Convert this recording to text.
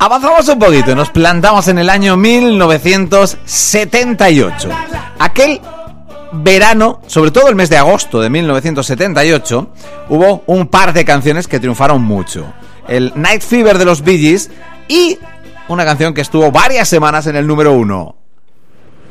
Avanzamos un poquito y nos plantamos en el año 1978. Aquel verano, sobre todo el mes de agosto de 1978, hubo un par de canciones que triunfaron mucho. El Night Fever de los Bee Gees y una canción que estuvo varias semanas en el número 1.